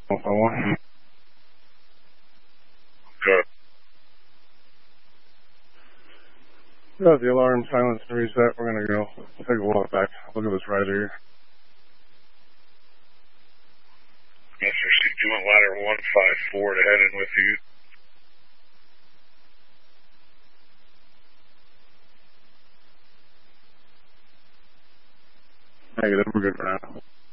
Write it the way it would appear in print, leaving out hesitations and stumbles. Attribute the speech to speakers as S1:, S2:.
S1: If I want you.
S2: Good.
S1: Got the alarm silence to reset. We're gonna go take a walk back. Look at this rider here.
S2: Mr. C, do you want ladder 154 to head in with you?
S1: Negative, we're good for now.